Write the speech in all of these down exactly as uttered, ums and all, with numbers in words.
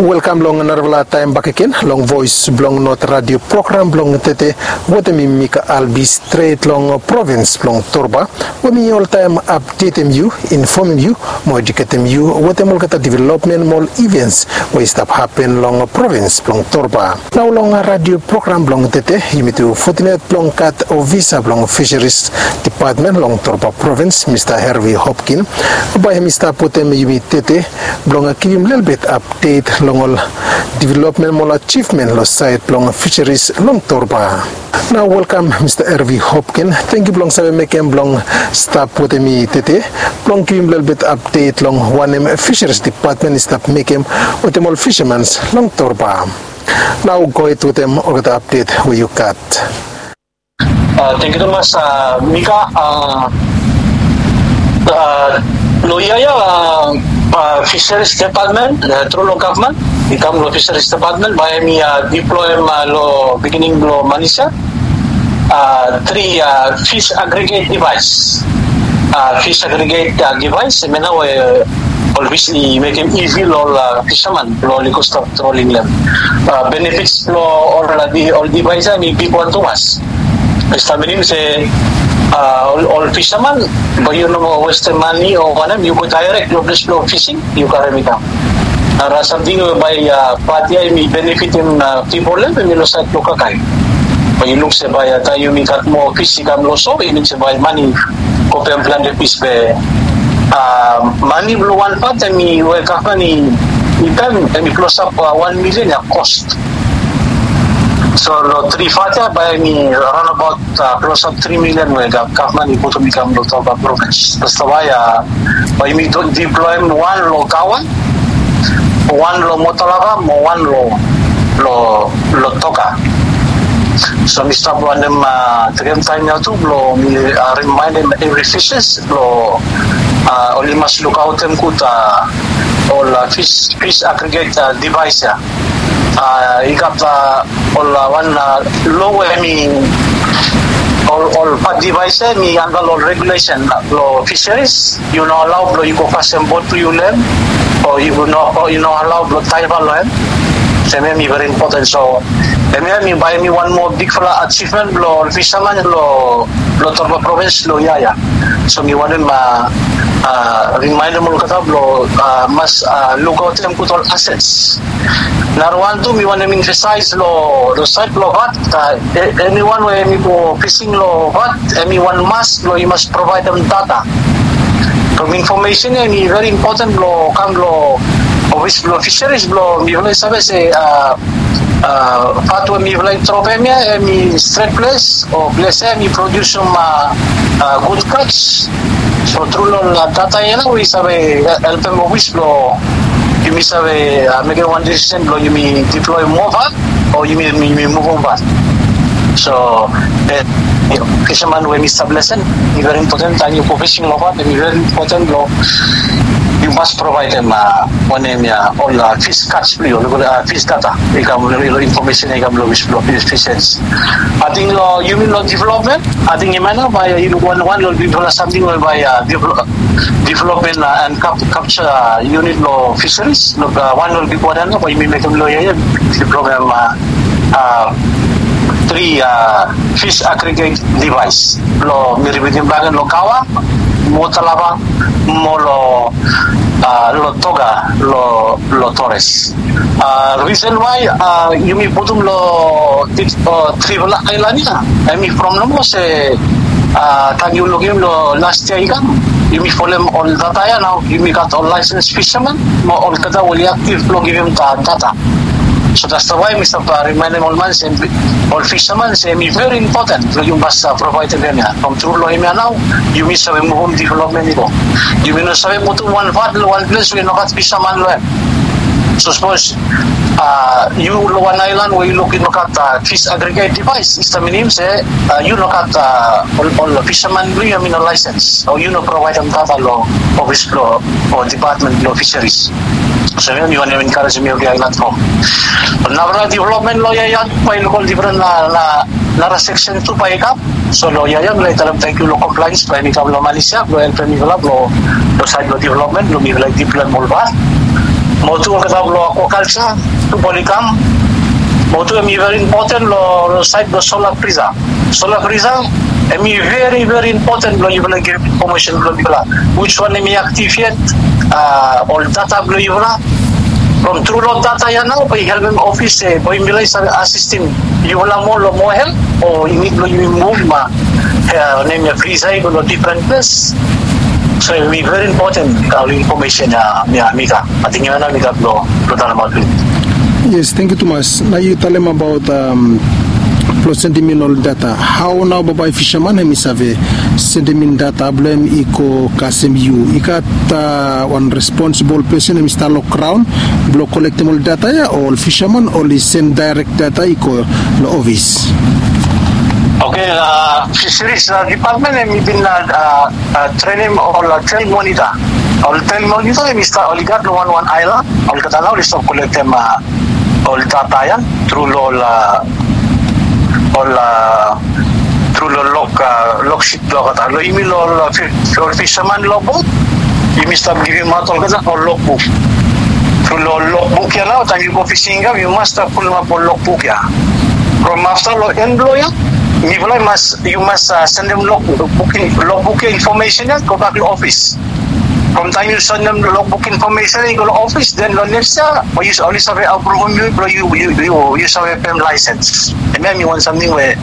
Welcome long narvala time back again. Long voice blong not radio program blong tete. What me mika albi straight long province long torba. What me all time updating you, informing you, more educating you. What them all kata development more events where stuff happen long province blong torba. Now long radio program blong tete. You meet to fortinet blong cat or visa blong fisheries department long torba province. Mister Harvey Hopkins. By Mister Potem you meet tete blong a give him little bit update. Long all development more achievement lo site long fisheries long torba. Now welcome Mister Harvey Hopkins. Thank you long sabe make him long stop with me tete. Long give him little bit update long one M fisheries department stop make him with them all fishermen's long torba. Now go it with them or the update where you cut. Uh, thank you so much, uh, Mika. Uh, uh, Loyaya uh, uh, Fisheries Department, uh, through lo government, become lo Fisheries Department by me uh, deploy uh, lo beginning lo Malaysia. Uh, three uh, fish aggregate device. Uh, fish aggregate uh, device. I mean, now uh, obviously make him easy lo uh, fisherman lo liko stop trolling them. Uh, benefits lo all the all device I mean people to us. Establishing say uh, all, all fishermen, but you know Western money or one you go direct you flow fishing you can remit them. Uh, something by uh, party I mean benefit in uh, people level and you lose at local kai. But you look say by uh, tayo mi kat mo fish kam loso I mean say by money ko pe plan de fish be uh, money blow one part I mean we company item I mean close up uh, one million ya cost. So lo three fata by me around about uh, close up three million we got government ipo to become lo Torba province. Basta waya by me to deploy one lo kawan, one lo motalava, one lo lo lo toka. So mi stop one them uh, three time now too lo me uh, remind them every fishes lo uh, only must look out them kuta all uh, fish fish aggregate uh, device ya. Uh, you got uh, all uh, one uh, low I mean all all part device me under all regulation law fisheries you know allow you go fast and boat to you land or you know or you know allow lo tribal land so me very important so me buy me one more big fella achievement lo fisherman lo lo Torba province lo yaya so me want them uh, uh, remind them kata lo uh, mas uh, look out them put all assets. Naruan tu mi want to emphasize lo lo site lo what uh, anyone where me go fishing lo what anyone must lo you must provide them data. From information ni very important lo kam lo obvious lo fisheries lo mi boleh sabe se uh, uh, fatwa mi boleh tropemia mi straight place or place mi produce some uh, uh, good catch. So through lo la data yana we sabe help them obvious lo you may say uh, make one decision you may deploy more van or you may, you may move on back. So uh, you know, fisherman when establish it is very important and you fishing over it is very important lo you must provide them uh, one name uh, all uh, fish catch play or uh, fish data you can lo information you can lo fish fishes. I think lo you mean lo development I think you know by you one one lo develop something by uh, develop development uh, and cap- capture uh, unit lo fisheries lo uh, one will be one ano by me make them lo yeah development uh, uh, three uh, fish aggregate device lo miribitin bagan lo kawa mo talaba mo lo uh, lo toga lo lo torres uh, reason why uh, you may put them lo uh, tribal island ya I mean from no se uh, can you look him lo last year ikam you may follow him all data ya now you may got all licensed fishermen mo all kada will active lo give him the data. So that's the why Mister Pa remind them all man say all fishermen say me very important so you must uh, provide them ya from through lo him now you may sabe mo home development ito you may no sabe mo to one part one place we no kat fisherman lo so suppose uh, you lo one island where you look in look at uh, fish aggregate device is the minimum say uh, you look at uh, all, all fisherman bring them in a license or you no provide them data lo office lo or department lo fisheries. So yun, you want to encourage me okay island from. Now development lo yayan pa local different na na na section two pa ikap. So lo yayan lo italam thank you lo compliance pa ikap lo Malaysia lo help me lo lo side lo development lo mi like development mo ba. Motu kata lo aquaculture tu polikam. Motu emi very important lo lo site lo solar freezer. Solar freezer emi very very important lo you will give information lo bila. Which one emi activate uh, all data lo you will. From true lot data yan now, by helping office, eh, by milay sa assisting, you wala mo lo mo help, o ingit lo you move ma, uh, name ya freezer ko different place. So it will be very important kalau information na niya Mika. Ating yun na Mika lo lo talaga. Yes, thank you Thomas. Now you tell him about um, plus sentimental data. How now babay fisherman hemi save sentimental data blem iko kasem you. Ikat uh, one responsible person hemi stalo crown block collectible data ya all fisherman only send direct data iko lo office. Okay, uh, fisheries uh, department hemi bin na uh, uh, training or uh, trail monitor. All trail monitor hemi sta oligat lo one one island. All katanaw list of collectem uh, all data yan through all uh, all uh, through the lock uh, lock sheet lo kata lo imi lo for fisherman lo boat imi stop giving matol kata or log book through lo log book ya now time you go fishing you must have pull up log book ya from after lo end lo ya you must you must uh, send them log booking log book information ya go back to office. From time you send them the logbook information, you go to office. Then the next year, or you only have a approval, you you you you you have a P E M license. And then you want something where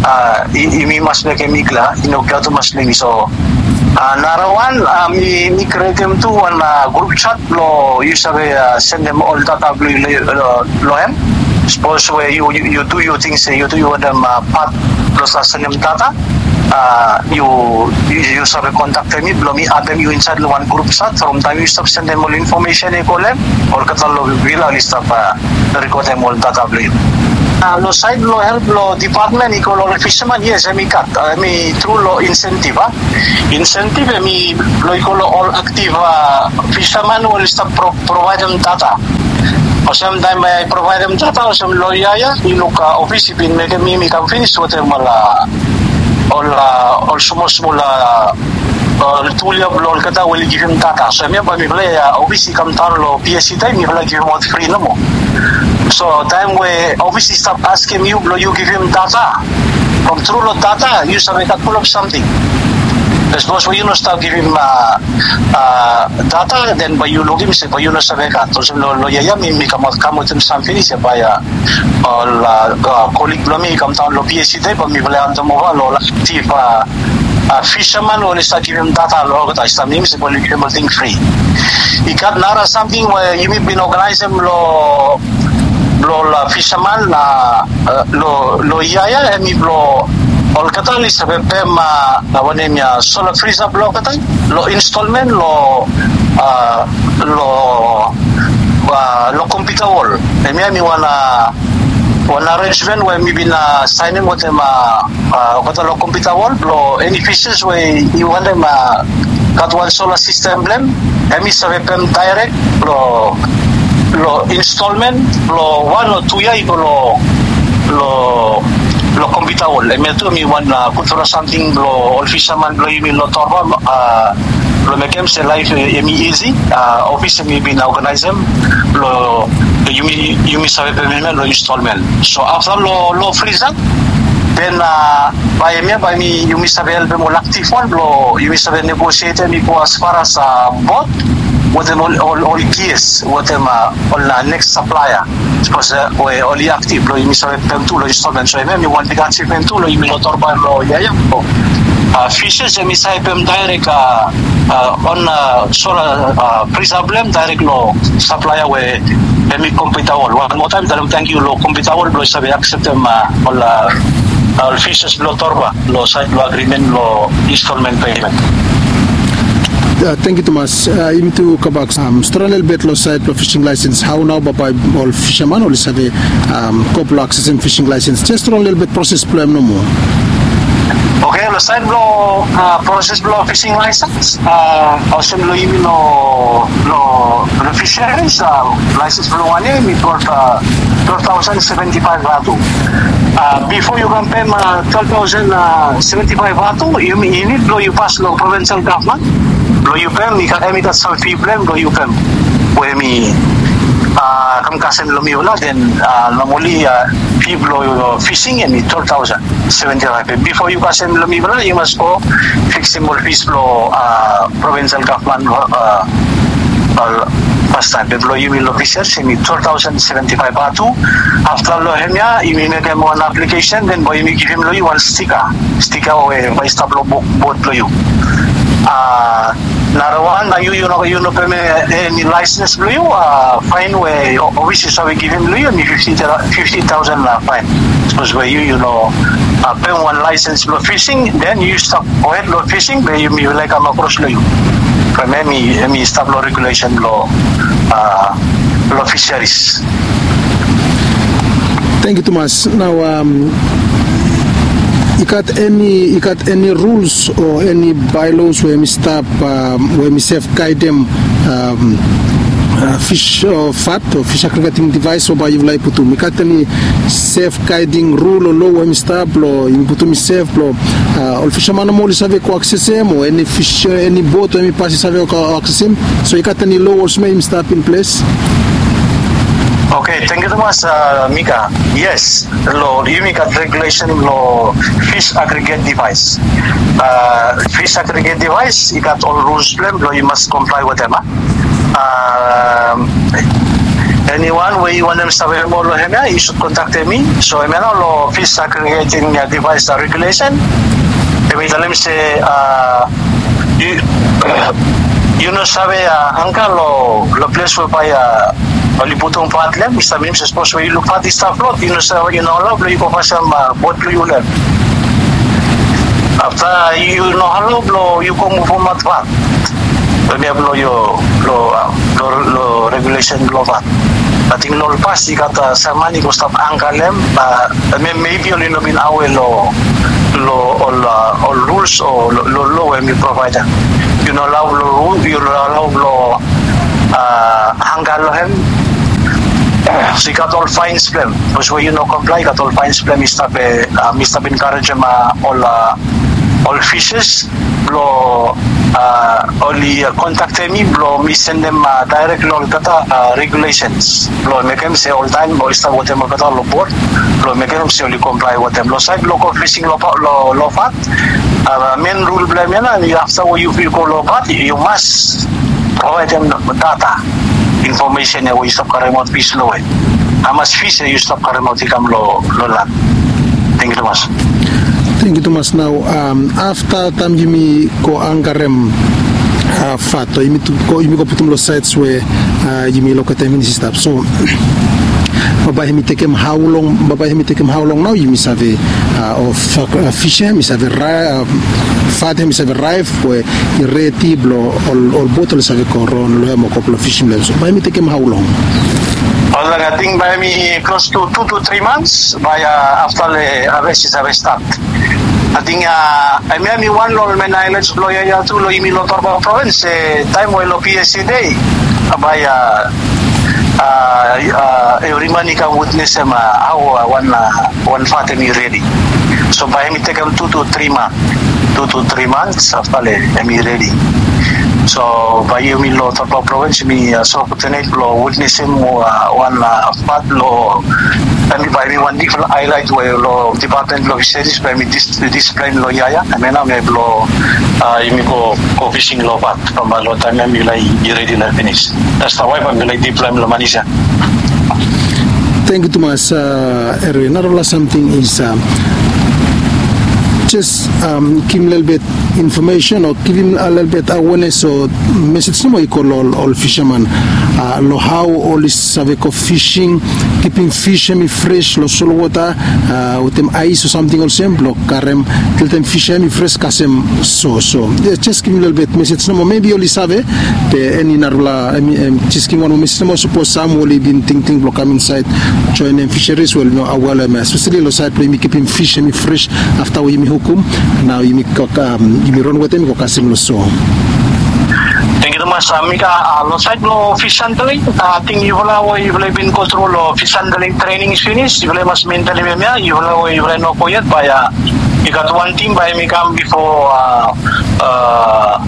uh you must make a mikla, you know, got to must make so. Uh, narawan, uh, mi mi create them to one uh, group chat. Lo you have uh, send them all data lo lo em. Suppose where you you you do your things, you do your them uh, part plus send them data. Uh, you you you have a contact me, blow me, add them you inside one group chat. From time you stop send them all information, you call them, or katalog will list of uh, record them all data. Uh, lo side lo help lo department iko lo fisherman yes emi cut emi through lo incentive ah incentive emi lo iko lo all active uh, fisherman will stop pro, provide them data. O sometime I provide them data o some loyaya inuka office bin make me me can finish what them mala all uh, all small small uh, uh, tulia blol kata will give him data so me ba mi play uh, office come down lo P S C time mi will give him what free no mo so time where office stop asking you blow you give him data from through lo data you sabe that pull up something. Suppose you no stop giving uh, uh, data, then by you login, say by you no sabe ka. So lo lo yaya mi mi kamot kamot yung something siya by all colleague lo mi kam taon lo P S C day, but mi wala ang tumuha lo active uh, fisherman will start giving data lo kata isang name say by you give thing free. Ikat nara something where you may been organize them lo lo la fisherman na uh, lo lo yaya emi lo all kata ni sa P E M na wane niya solar freezer block kata lo installment lo uh, lo uh, lo computer wall emi mi wana wana arrangement where mi bina signing with them uh, uh, kata lo computer wall lo any fishes where you want them uh, kat one solar system blem emi sa P E M direct lo lo installment lo one lo two ya iko lo lo lo computer wall emi tu mi one uh, put for something lo all fisherman lo imi lo torba uh, lo mekem se life emi easy uh, office mi bin organize them lo yumi yumi sabe payment lo installment so after lo lo freezer then uh, by me by me yumi sabe help mo active one lo yumi sabe negotiate mi ko as far as uh, bot with them all all, all keys with them uh, all uh, next supplier because uh, we only active lo yumi sabe pem tu lo installment so me one big achievement tu lo yumi lo torba lo yaya ko uh, fishes yumi sabe pem direct uh, uh, on uh, solar uh, pre-problem direct lo supplier we emi computer wall one more time dalam thank you lo computer wall lo sabe accept them uh, all uh, all fishes lo torba lo side lo agreement lo installment payment. Uh, thank you Thomas. Uh, imi tu kabak um, Stronel betlo side lo fishing license how now by all fisherman all sabe um, couple access and fishing license just a little bit process plan no more. Okay, lo side lo uh, process lo fishing license uh, also lo imi lo lo lo fisheries uh, license lo wane mi twelve thousand seventy-five ratu uh, before you can pay uh, twelve thousand seventy-five ratu you need lo you pass lo provincial government lo you pay mi ka emi ka self problem lo you pay we mi kasem lumiula, then uh, normally uh, people uh, fishing and twelve thousand seventy-five. Before you kasem lumiula, you must go fix symbol fees lo uh, provincial government uh, uh, first time. Pero you will officers in twelve thousand seventy-five batu. After lo hemya, you will make him one application, then boy you give him lo you one sticker. Sticker or by stop lo boat lo you. Uh, Narawan, na you you know you know any license lo you uh, fine way obviously so we give him lo you fifty thousand uh, fine. Suppose where you you know uh, pay one license lo fishing, then you stop go ahead lo fishing, where you you like come across lo you. From any any stop law regulation law uh, law fisheries. Thank you, Thomas. Now, um, you got any you got any rules or any bylaws where we stop um, where we safeguard them um, uh, fish or fat or fish aggregating device or by you like putu. We got any safeguarding rule or law where we stop law you putu me safe law. All fisherman mo lisave ko access mo any fish any boat or any pass lisave ko access him. So you got any laws may stop in place? Okay, thank you so much, uh, Mika. Yes, law, you make a regulation law fish aggregate device. Uh, fish aggregate device, you got all rules, law, you must comply with them. Uh, anyone where you want them to have more, you should contact me. So, I mean, law fish aggregating device regulation. I mean, let me say, uh, you, you know, sabe, uh, uncle, lo, lo place where by, uh, Oliputong patlem, Mister Mims, suppose where you look at this stuff, lot, you know, so you know, love, you go for some boat, you learn. After you know, how low, you go move from that one. When you have your law regulation, law. I think law pass, you got some money, go stop ankalem, but maybe only know in our law, law, all rules or law when we provide them. You know, allow law, you allow law, uh, angalohem. So you got all fines plan. Because when you know comply, you got all fines plan. Mister Uh, Mister encourage them uh, all uh, all fishes. Blow uh, only uh, contact me. Blow me send them uh, direct law kata uh, regulations. Blow make them say all time. Blow start what them kata law board. Blow make them say only comply with them. Blow side local fishing law law law fat. Uh, main rule blame yana. After you you go law fat, you must provide them data. Information yang we stop remote fish lo eh. Amas fish you stop remote ikam lo lo land. Thank you Thomas. Thank you Thomas. Now um, after time Jimmy ko angkarem uh, fato Jimmy ko Jimmy ko putum lo sites where uh, Jimmy lo kata Jimmy stop. So Baba hemi take him how long? Baba hemi take him how long now? You miss have uh, of uh, fish him, miss have uh, fat him, miss have rife where he ready blow all all bottles have coron lo hemo couple of fish him. So Baba hemi take him how long? Well, I think by me close to two to three months by uh, after the harvest is have start. I think uh, I mean me one law men islands blow ya tu lo imi lo Torba province time when lo P S C day by uh, Uh, uh, every man can witness him uh, how uh, one uh, one fatemi ready. So by me take him two to three months, two to three months after me ready. So by you me lo Torba province me uh, so opportunity lo witness him uh, one uh, fat lo. I mean by me one different highlight where lo department lo fisheries by me this display lo yaya. I mean I me lo uh, you me go go fishing lo fat from a lot time me like you ready na finish. That's the why I'm like deep lo manisha. Thank you Thomas. Uh, Erwin, another something is um, just um, give him a little bit information or give him a little bit awareness or message to call all, all fishermen uh, lo how all this saveco fishing keeping fish semi fresh lo solo water uh, with them ice or something or same block karem till them fish semi fresh kasem so so yeah, just give him a little bit message no maybe only save the any narula I mean um, just give one message no suppose some will been thinking block come inside join them fisheries well no awal especially lo side play me keeping fish semi fresh after we me now you make um you run with them ko kasim lo so. Thank you Mas Mika. Uh, lo side lo fish handling. I uh, think you will have you will been control lo fish handling training is finished. You will must mentally me you will have you will know koyat by uh, you got one team by me come before uh, uh,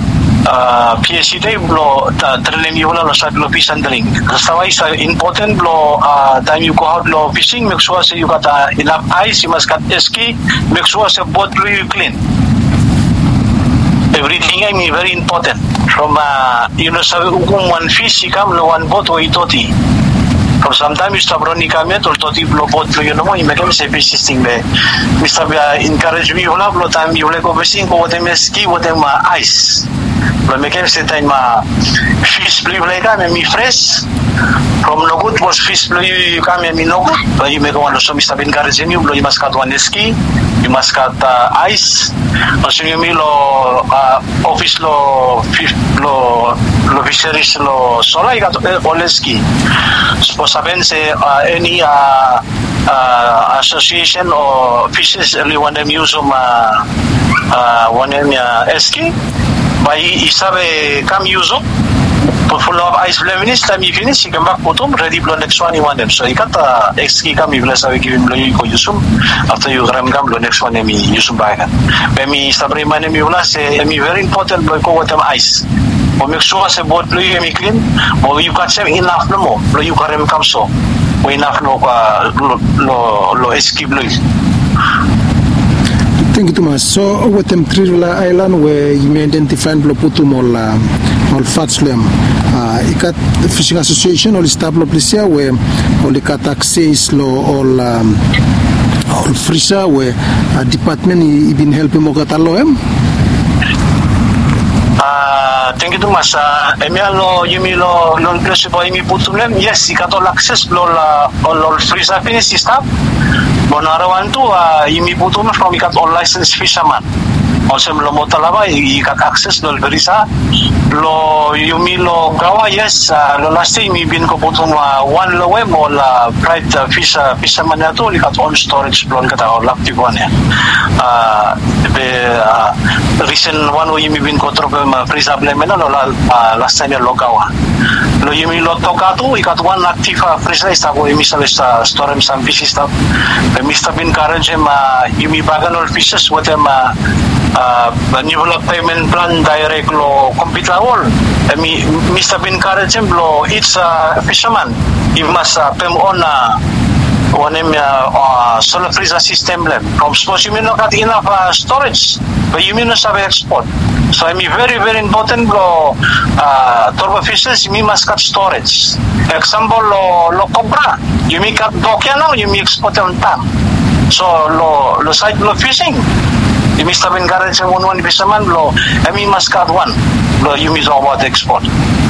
uh, P S C day blo training you lo sa lo fish handling. That's why sa important blo uh, time you go out lo fishing, make sure say you got uh, enough ice, you must got ski, make sure say boat you clean. Everything I mean very important. From uh, you know sa one fish you come lo one boat o itoti. From sometimes you stop running kami to toti blo boat lo you know you make them say fish sting le. Mister encourage me wala blo time you le go fishing ko them ski with them uh, ice. Blo make them say time uh, fish blo le kami mi fresh. From no good was fish blo you kami mi no good. But you make one so Mister encourage me blo you must cut one ski. You must cut uh, ice. Also you may lo uh, office lo lo lo fisheries lo sola you got all ski. Suppose happen say uh, any uh, uh, association or fishes only want them use um uh, uh, one them uh, ski. By isabe come use them. Full of ice flavors, time you finish, you come back put them ready blow next one you want them. So you got uh, ski come you bless give him blow you go use them. After you gram come blow next one me use them back. When me sabre man me ula say me very important blow go with them ice. Or make sure say boat blow you me clean. Or you got some enough no more blow you gram come so. We enough no uh, lo lo lo ski blow. Thank you too much. So with them Trivela Island where you may identify blow putum all uh, all fatslem. Uh, ikat fishing association all stablo plesia where all the cat access lo all um, all frisa where uh, department i been helping mo katalo em. Uh, thank you too much. Uh, Emialo, yumi lo lo principal imi putum yes, ikat all access lo all all frisa finish stop. Bonarawan tu uh, yumi putum from ikat all licensed fisherman. Also lo mo talaba ikat access lo verisa lo yumi lo gawa yes uh, lo last time mi bin ko putum uh, one lo web or uh, pride uh, fish uh, fisherman na to ikat on storage blon kata or active one ya. Uh, the uh, recent one wo yumi bin ko trope ma freeze ablemena lo uh, last time lo gawa. Lo yumi lo toka tu ikat one active uh, freeze sta ko yumi sa uh, storage some fish stuff. The Mister bin current ma yumi bagan all fishes with them uh, uh, develop payment plan direct lo complete all. I mean, Mister bin current lo it's a uh, fisherman. He must uh, pay on uh, one uh, uh, solar freezer system lab. From suppose you may not have enough uh, storage, but you may not have export. So I mean very very important lo uh, turbo fishes you must cut storage. Example lo lo cobra you may cut dokya now you may export on time. So lo lo site lo fishing. You must have encouraged one one fisherman lo I mean must cut one. Lo you may about export.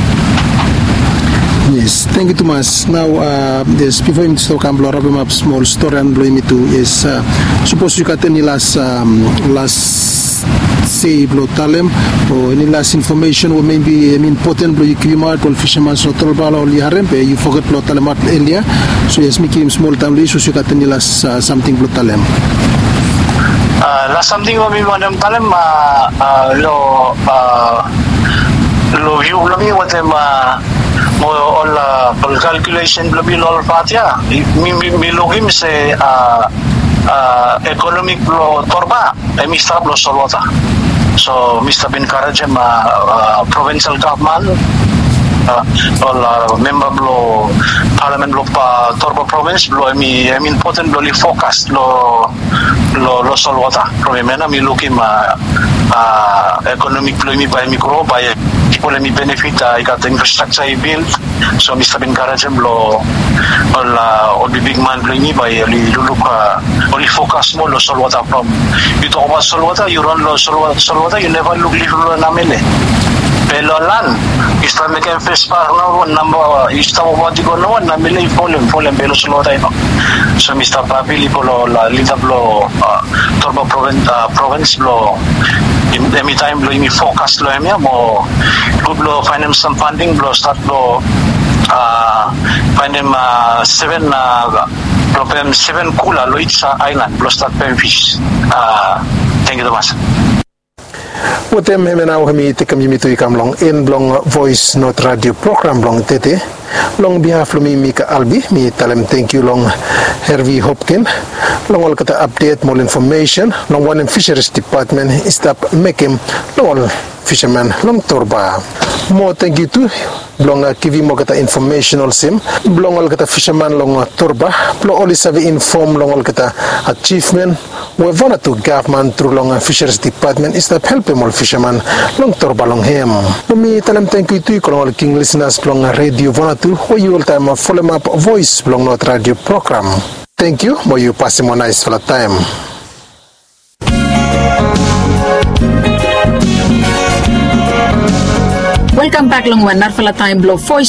Yes, thank you too much. Now, uh, yes, before you start come blow up small story and blow me too is uh, suppose you got any last um, last say blow talem or any last information or maybe um, important blow you came out or fisherman so trouble or you harem you forget blow talem out earlier. So yes, make him small time so you got any last uh, something blow talem. Uh, last something we want them talem uh, uh, lo uh, lo view lo me what them uh, mo all uh, calculation lo bil all fatia mi mi mi logim se uh, uh, economic lo torba e mi sta lo solota so Mister bin Karajem uh, uh, provincial government uh, all uh, member lo parliament lo pa torba province lo mi I mean important lo li focus lo lo lo solota problema mi logim uh, uh, economic lo mi by micro by people mi benefit uh, ikat infrastructure I build so Mister bin Karajem lo all uh, all the big man lo ni by li luluk uh, only focus mo lo solwata from you talk about solwata you run lo solwata solwata you never look li lo namele pero lan isto me ke first pa no number isto mo di ko no namele volume volume pero solwata ino so Mister Papili lo la lita lo uh, Turbo province uh, province lo every time lo imi focus lo emia mo good lo find them some funding lo start lo uh, find them uh, seven uh, problem seven kula lo it's uh, island lo start paying fish uh, thank you so much. Wotem hemena wami tekam yimi tu ikam long in blong voice not radio program long tete long behalf of me Mika Albi, me tell him thank you long Hervey Hopkin, long all kata update more information, long one in Fisheries Department is that make him long all fisherman long Torba. More thank you too. Blong uh, kivi mo kata informational sim blong all kata fisherman long uh, Torba blong all is inform long all kata achievement we want to government through long uh, Fisheries Department is that help all fisherman long Torba long him. Me tell them thank you to all king listeners blong uh, radio Vanatu who you all time uh, follow up voice blong not radio program. Thank you mo you pass mo nice for the time. Welcome back long one narfala time blow voice